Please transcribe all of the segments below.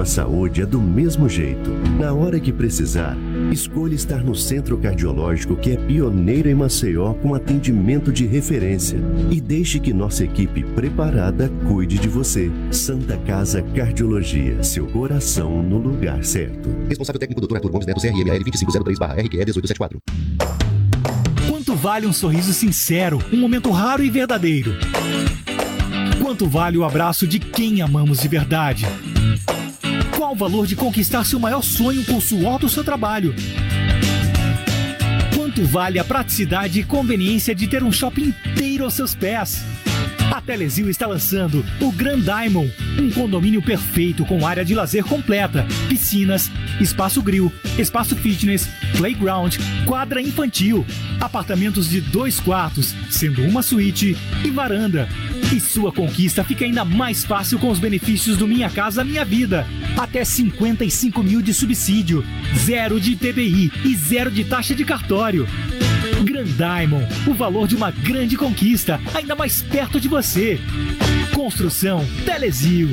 a saúde é do mesmo jeito. Na hora que precisar, escolha estar no Centro Cardiológico, que é pioneiro em Maceió com atendimento de referência. E deixe que nossa equipe preparada cuide de você. Santa Casa Cardiologia, seu coração no lugar certo. Responsável técnico Dr. Arthur Gomes Neto, CRML 2503/RQE 1874. Quanto vale um sorriso sincero, um momento raro e verdadeiro? Quanto vale o abraço de quem amamos de verdade? Qual o valor de conquistar seu maior sonho com o suor do seu trabalho? Quanto vale a praticidade e conveniência de ter um shopping inteiro aos seus pés? A Telezil está lançando o Grand Diamond, um condomínio perfeito com área de lazer completa, piscinas, espaço grill, espaço fitness, playground, quadra infantil, apartamentos de 2 quartos, sendo uma suíte e varanda. E sua conquista fica ainda mais fácil com os benefícios do Minha Casa Minha Vida. Até 55 mil de subsídio, 0 de IPVI e 0 de taxa de cartório. Grand Diamond, o valor de uma grande conquista, ainda mais perto de você. Construção Telezil.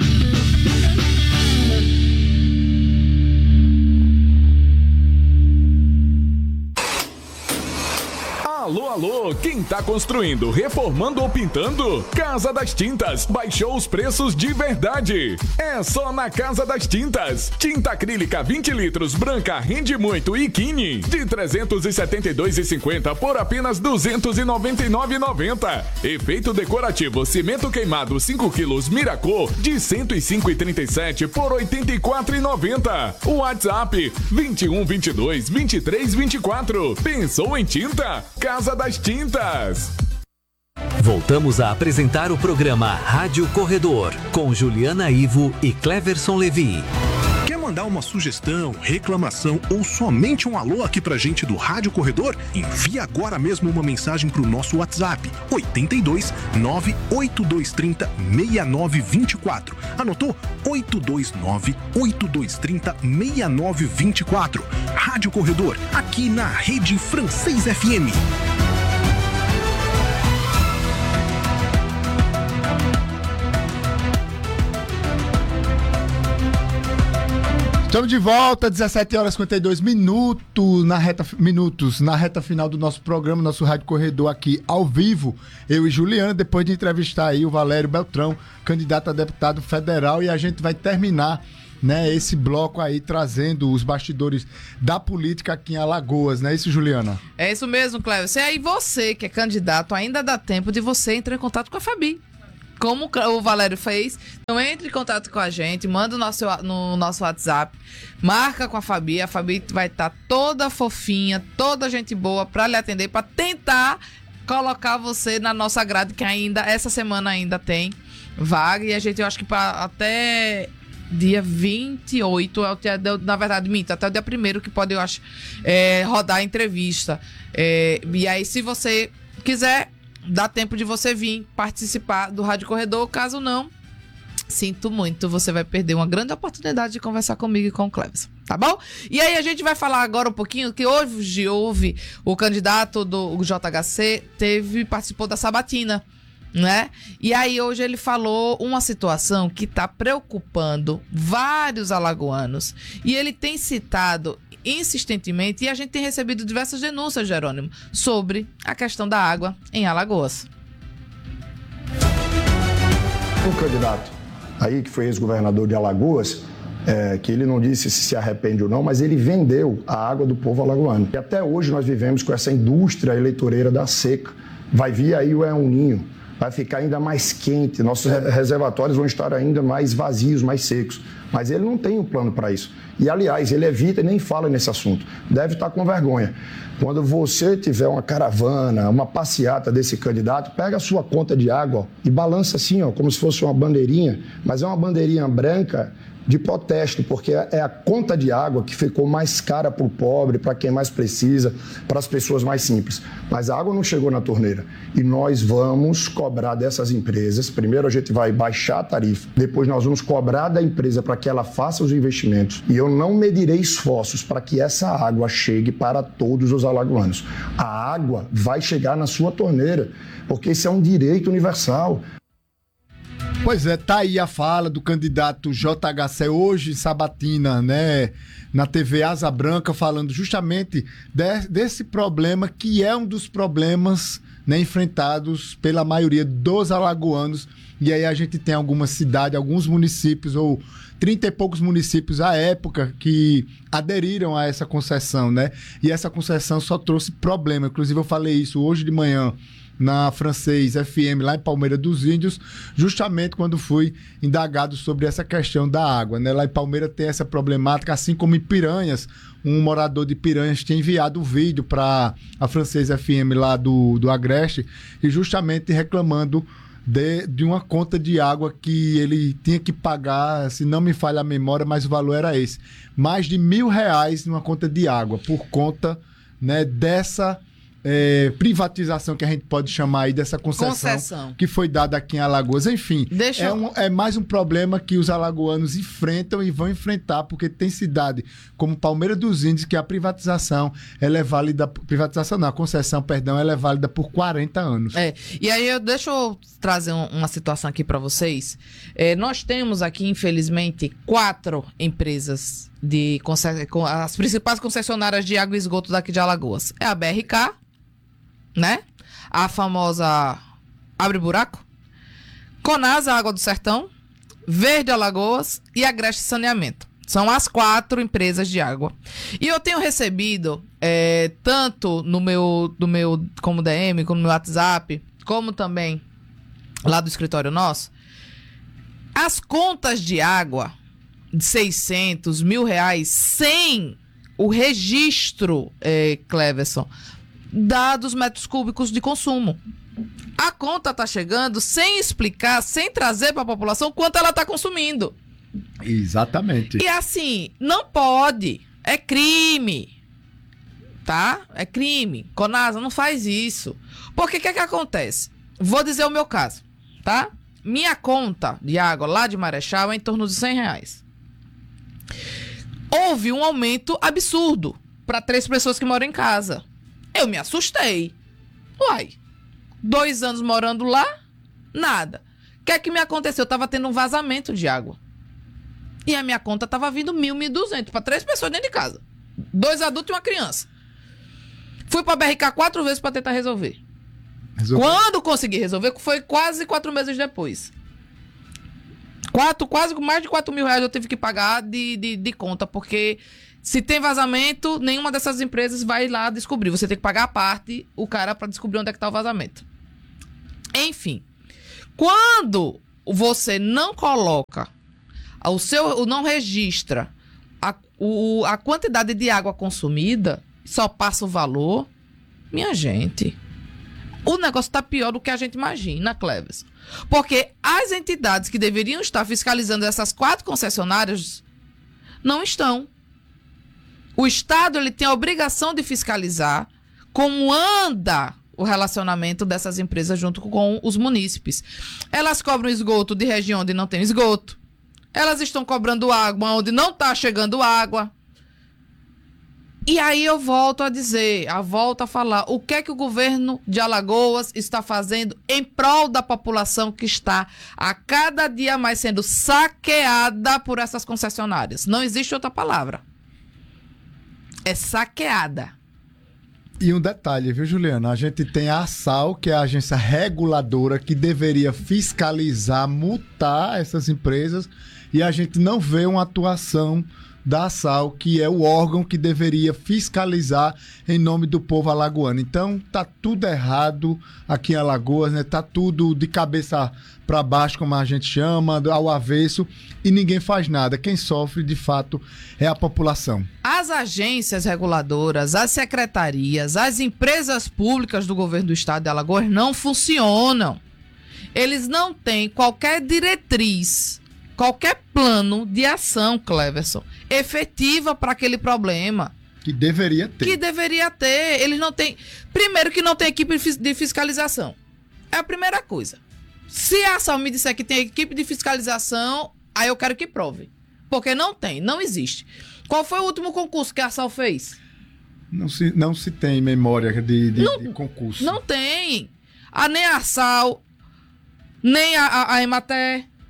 Alô, alô, quem tá construindo, reformando ou pintando? Casa das Tintas baixou os preços de verdade. É só na Casa das Tintas. Tinta acrílica 20 litros branca rende muito e Kine de R$ 372,50 por apenas R$ 299,90. Efeito decorativo cimento queimado 5 quilos Miracô de R$ 105,37 por R$ 84,90. WhatsApp 2122 2324. Pensou em tinta? Casa das Tintas. Voltamos a apresentar o programa Rádio Corredor, com Juliana Ivo e Cleverson Levi. Quer mandar uma sugestão, reclamação ou somente um alô aqui pra gente do Rádio Corredor? Envie agora mesmo uma mensagem pro nosso WhatsApp, 82 98230 6924. Anotou? 829 8230 6924. Rádio Corredor, aqui na Rede Francês FM. Estamos de volta, 17 horas e 52 minutos na reta final do nosso programa, nosso Rádio Corredor aqui ao vivo. Eu e Juliana, depois de entrevistar aí o Valério Beltrão, candidato a deputado federal, e a gente vai terminar, né, esse bloco aí trazendo os bastidores da política aqui em Alagoas, não é isso, Juliana? É isso mesmo, Cléber. Se aí você que é candidato, ainda dá tempo de você entrar em contato com a Fabi. Como o Valério fez, então entre em contato com a gente, manda no nosso WhatsApp, marca com a Fabi vai estar toda fofinha, toda gente boa para lhe atender, para tentar colocar você na nossa grade, que ainda, essa semana ainda tem vaga, e a gente, eu acho que até dia 28, na verdade, até o dia 1º que pode, eu acho, rodar a entrevista. E aí, se você quiser, dá tempo de você vir participar do Rádio Corredor. Caso não, sinto muito, você vai perder uma grande oportunidade de conversar comigo e com o Cleverson, tá bom? E aí a gente vai falar agora um pouquinho que hoje houve o candidato do JHC, participou da sabatina, né? E aí hoje ele falou uma situação que está preocupando vários alagoanos, e ele tem citado insistentemente, e a gente tem recebido diversas denúncias, Jerônimo, sobre a questão da água em Alagoas. Um candidato aí que foi ex-governador de Alagoas, que ele não disse se arrepende ou não, mas ele vendeu a água do povo alagoano. E até hoje nós vivemos com essa indústria eleitoreira da seca. Vai vir aí o El Ninho, vai ficar ainda mais quente, nossos reservatórios vão estar ainda mais vazios, mais secos. Mas ele não tem um plano para isso. E, aliás, ele evita e nem fala nesse assunto. Deve estar com vergonha. Quando você tiver uma caravana, uma passeata desse candidato, pega a sua conta de água, ó, e balança assim, ó, como se fosse uma bandeirinha, mas é uma bandeirinha branca de protesto, porque é a conta de água que ficou mais cara para o pobre, para quem mais precisa, para as pessoas mais simples. Mas a água não chegou na torneira. E nós vamos cobrar dessas empresas. Primeiro a gente vai baixar a tarifa, depois nós vamos cobrar da empresa para que ela faça os investimentos. E eu não medirei esforços para que essa água chegue para todos os alagoanos. A água vai chegar na sua torneira, porque isso é um direito universal. Pois é, tá aí a fala do candidato JHC hoje em Sabatina, né, na TV Asa Branca, falando justamente desse problema que é um dos problemas, né, enfrentados pela maioria dos alagoanos. E aí a gente tem algumas cidades, alguns municípios, ou 30 e poucos municípios à época que aderiram a essa concessão, né? E essa concessão só trouxe problema. Inclusive eu falei isso hoje de manhã na Francês FM, lá em Palmeira dos Índios, justamente quando fui indagado sobre essa questão da água, né? Lá em Palmeira tem essa problemática, assim como em Piranhas. Um morador de Piranhas tinha enviado um vídeo para a Francês FM lá do Agreste, e justamente reclamando de uma conta de água que ele tinha que pagar, se não me falha a memória, mas o valor era esse. Mais de R$1.000 numa conta de água, por conta, né, dessa privatização que a gente pode chamar aí, dessa concessão que foi dada aqui em Alagoas. Enfim, é mais um problema que os alagoanos enfrentam e vão enfrentar, porque tem cidade como Palmeira dos Índios que a privatização ela é válida, a concessão, perdão, ela é válida por 40 anos. E aí deixa eu trazer uma situação aqui para vocês. Nós temos aqui, infelizmente, 4 empresas as principais concessionárias de água e esgoto daqui de Alagoas. É a BRK, né? A famosa Abre Buraco, Conasa Água do Sertão, Verde Alagoas e Agreste Saneamento. São as 4 empresas de água. E eu tenho recebido, tanto no meu como DM, como no meu WhatsApp, como também lá do escritório nosso, as contas de água de 600, R$1.000 sem o registro, Cleverson, dados metros cúbicos de consumo. A conta tá chegando sem explicar, sem trazer para a população quanto ela tá consumindo. Exatamente. E assim, não pode. É crime. Tá? É crime. Conasa, não faz isso. Porque o que acontece? Vou dizer o meu caso, tá? Minha conta de água lá de Marechal é em torno de R$100. Houve um aumento absurdo para 3 pessoas que moram em casa. Eu me assustei. Uai, 2 anos morando lá, nada. O que é que me aconteceu? Eu tava tendo um vazamento de água. E a minha conta tava vindo 1.200 para 3 pessoas dentro de casa. 2 adultos e uma criança. Fui pra BRK 4 vezes para tentar resolver. Quando consegui resolver, foi quase 4 meses depois. Quase mais de R$4.000 eu tive que pagar de conta, porque se tem vazamento, nenhuma dessas empresas vai lá descobrir. Você tem que pagar a parte, o cara, para descobrir onde é que tá o vazamento. Enfim, quando você não coloca, não registra a quantidade de água consumida, só passa o valor, minha gente, o negócio tá pior do que a gente imagina, Cleves. Porque as entidades que deveriam estar fiscalizando essas 4 concessionárias não estão. O Estado ele tem a obrigação de fiscalizar como anda o relacionamento dessas empresas junto com os munícipes. Elas cobram esgoto de região onde não tem esgoto. Elas estão cobrando água onde não está chegando água. E aí eu volto a falar, o que é que o governo de Alagoas está fazendo em prol da população que está a cada dia mais sendo saqueada por essas concessionárias? Não existe outra palavra. É saqueada. E um detalhe, viu, Juliana? A gente tem a ASAL, que é a agência reguladora que deveria fiscalizar, multar essas empresas, e a gente não vê uma atuação da ASAL, que é o órgão que deveria fiscalizar em nome do povo alagoano. Então, tá tudo errado aqui em Alagoas, né? Tá tudo de cabeça para baixo, como a gente chama, ao avesso, e ninguém faz nada. Quem sofre, de fato, é a população. As agências reguladoras, as secretarias, as empresas públicas do governo do estado de Alagoas não funcionam. Eles não têm qualquer diretriz, qualquer plano de ação, Cleverson, efetiva para aquele problema. Que deveria ter. Eles não têm. Primeiro, que não tem equipe de fiscalização. É a primeira coisa. Se a ASAL me disser que tem equipe de fiscalização, aí eu quero que prove. Porque não tem, não existe. Qual foi o último concurso que a ASAL fez? Não se tem memória de concurso. Não tem. Nem a ASAL, nem a Emater,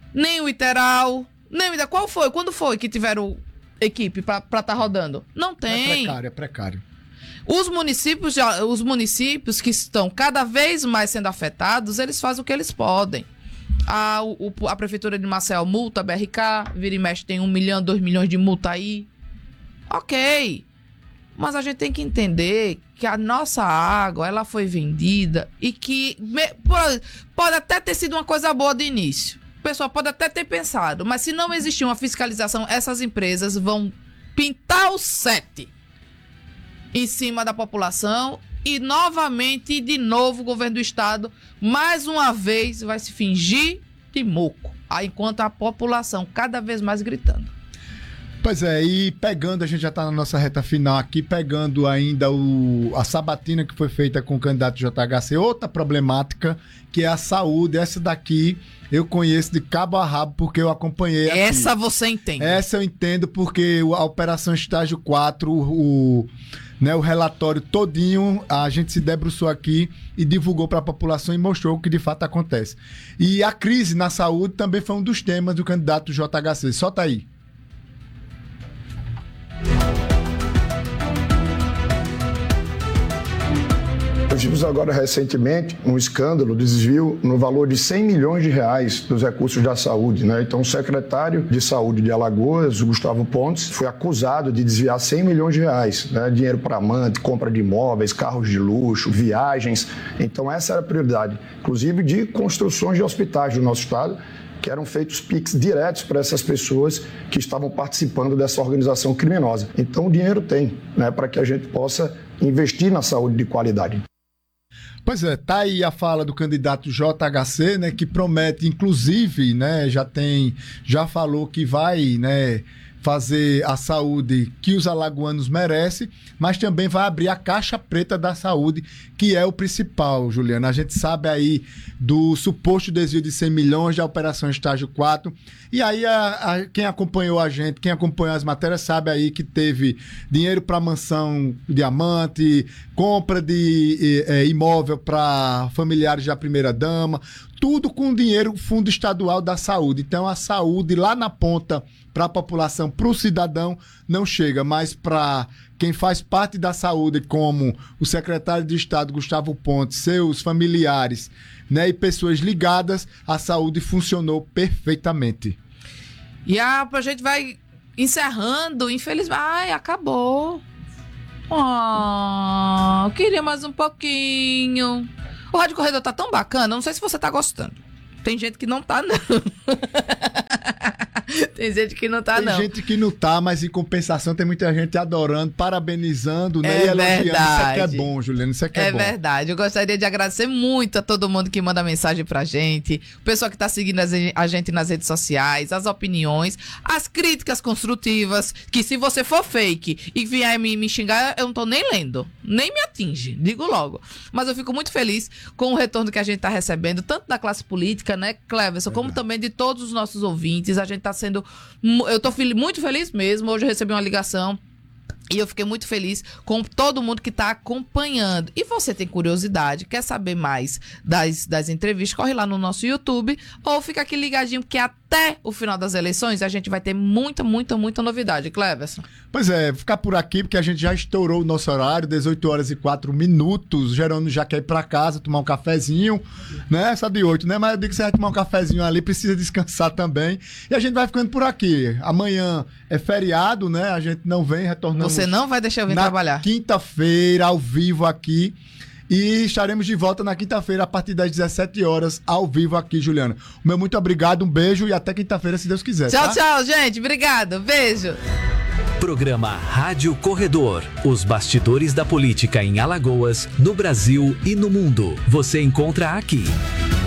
nem o Iteral, nem o Ida. Qual foi? Quando foi que tiveram equipe pra tá rodando? Não tem. É precário. Os municípios que estão cada vez mais sendo afetados, eles fazem o que eles podem. A prefeitura de Maceió multa a BRK, vira e mexe tem 1 milhão, 2 milhões de multa aí. Ok. Mas a gente tem que entender que a nossa água, ela foi vendida e que pode até ter sido uma coisa boa de início. O pessoal pode até ter pensado, mas se não existir uma fiscalização, essas empresas vão pintar o 7 em cima da população e novamente, de novo, o governo do estado, mais uma vez, vai se fingir de moco, enquanto a população cada vez mais gritando. Pois é, e pegando, a gente já está na nossa reta final aqui, pegando ainda a sabatina que foi feita com o candidato JHC, outra problemática, que é a saúde. Essa daqui eu conheço de cabo a rabo, porque eu acompanhei aqui. Essa você entende? Essa eu entendo, porque a Operação Estágio 4, o relatório todinho, a gente se debruçou aqui e divulgou para a população e mostrou o que de fato acontece. E a crise na saúde também foi um dos temas do candidato JHC. Solta aí. Nós tivemos agora recentemente um escândalo de desvio no valor de 100 milhões de reais dos recursos da saúde, né? Então o secretário de saúde de Alagoas, o Gustavo Pontes, foi acusado de desviar 100 milhões de reais, né? Dinheiro para amante, compra de imóveis, carros de luxo, viagens. Então essa era a prioridade, inclusive de construções de hospitais do nosso estado, que eram feitos PIX diretos para essas pessoas que estavam participando dessa organização criminosa. Então o dinheiro tem, né, para que a gente possa investir na saúde de qualidade. Pois é, tá aí a fala do candidato JHC, né, que promete, inclusive, né, já falou que vai, né, fazer a saúde que os alagoanos merecem, mas também vai abrir a caixa preta da saúde, que é o principal, Juliana. A gente sabe aí do suposto desvio de 100 milhões da Operação Estágio 4, e aí quem acompanhou a gente, quem acompanhou as matérias, sabe aí que teve dinheiro para mansão diamante, compra de imóvel para familiares da primeira-dama, tudo com dinheiro Fundo Estadual da Saúde. Então a saúde lá na ponta para a população, para o cidadão, não chega, mas para quem faz parte da saúde, como o secretário de Estado, Gustavo Pontes, seus familiares, né, e pessoas ligadas, a saúde funcionou perfeitamente. E a gente vai encerrando, infelizmente. Ai, acabou. Eu queria mais um pouquinho. O Rádio Corredor tá tão bacana, não sei se você tá gostando. Tem gente que não tá, não. Tem gente que não tá, não. Tem gente que não tá, mas em compensação tem muita gente adorando, parabenizando, né? E elogiando. Isso aqui é bom, Juliana, isso aqui é bom. É verdade. Eu gostaria de agradecer muito a todo mundo que manda mensagem pra gente, o pessoal que tá seguindo a gente nas redes sociais, as opiniões, as críticas construtivas, que se você for fake e vier me xingar, eu não tô nem lendo, nem me atinge, digo logo. Mas eu fico muito feliz com o retorno que a gente tá recebendo, tanto da classe política, né, Cleverson, como também de todos os nossos ouvintes. A gente tá sendo... Eu tô muito feliz mesmo. Hoje eu recebi uma ligação e eu fiquei muito feliz com todo mundo que tá acompanhando. E você tem curiosidade, quer saber mais das entrevistas, corre lá no nosso YouTube ou fica aqui ligadinho, porque até o final das eleições a gente vai ter muita novidade, Cleverson. Pois é, ficar por aqui, porque a gente já estourou o nosso horário, 18 horas e 4 minutos. Gerônimo já quer ir pra casa, tomar um cafezinho, né? Só de 8, né? Mas eu digo que você vai tomar um cafezinho ali, precisa descansar também. E a gente vai ficando por aqui. Amanhã é feriado, né? A gente não vem, retornamos. Você não vai deixar eu vir trabalhar. Quinta-feira, ao vivo aqui. E estaremos de volta na quinta-feira, a partir das 17 horas, ao vivo aqui, Juliana. O meu muito obrigado, um beijo e até quinta-feira, se Deus quiser. Tchau, tchau, gente. Obrigado. Beijo. Programa Rádio Corredor. Os bastidores da política em Alagoas, no Brasil e no mundo. Você encontra aqui.